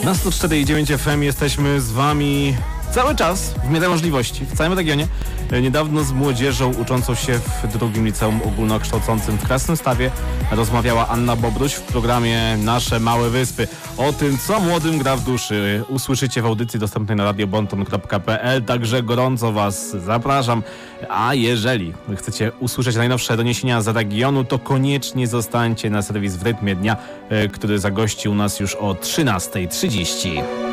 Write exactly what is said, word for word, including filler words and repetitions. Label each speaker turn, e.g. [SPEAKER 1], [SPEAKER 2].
[SPEAKER 1] Na sto cztery i dziewięć F M jesteśmy z wami cały czas, w miarę możliwości, w całym regionie. Niedawno z młodzieżą uczącą się w drugim liceum ogólnokształcącym w Krasnostawie rozmawiała Anna Bobruś w programie Nasze Małe Wyspy. O tym, co młodym gra w duszy, usłyszycie w audycji dostępnej na radio bonton kropka p l, także gorąco was zapraszam. A jeżeli chcecie usłyszeć najnowsze doniesienia z regionu, to koniecznie zostańcie na serwis W Rytmie Dnia, który zagości u nas już o trzynasta trzydzieści.